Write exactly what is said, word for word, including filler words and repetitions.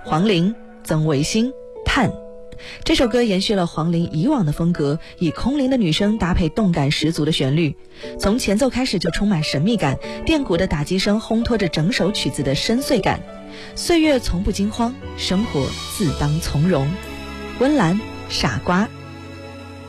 黄龄、曾卫星、叹。这首歌延续了黄龄以往的风格，以空灵的女声搭配动感十足的旋律，从前奏开始就充满神秘感，电鼓的打击声烘托着整首曲子的深邃感。岁月从不惊慌，生活自当从容。温岚，傻瓜。